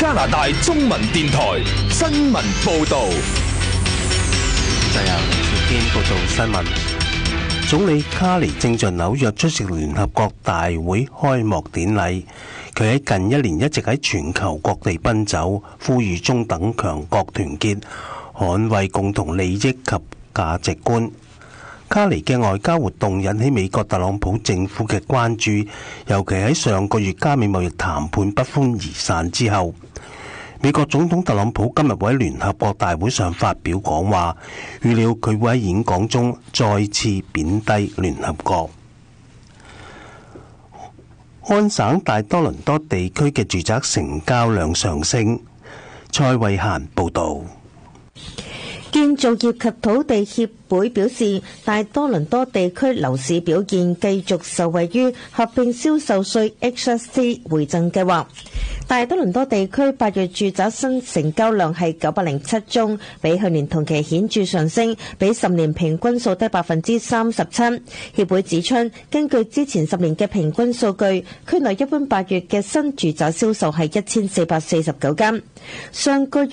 加拿大中文電台新聞報道。 就由趙天報道新聞。總理卡尼正在紐約出席聯合國大會開幕典禮。佢喺近一年一直喺全球各地奔走，呼籲中等強國團結，捍衛共同利益及價值觀。卡尼嘅外交活動引起美國特朗普政府嘅關注，尤其喺上個月加美貿易談判不歡而散之後。美國總統特朗普今日會喺聯合國大會上發表講話，預料佢會喺演講中再次貶低聯合國。安省大多倫多地區嘅住宅成交量上升。蔡慧嫻報導。 建造業及土地協會表示，大多倫多地區樓市表現繼續受惠於合併銷售稅 HST 回贈計劃。大多倫多地區8月住宅新成交量係907宗，比去年同期顯著上升，比10年平均數低37%。協會指出，根據之前10年嘅平均數據，區內一般8月嘅新住宅銷售係1449間。上個月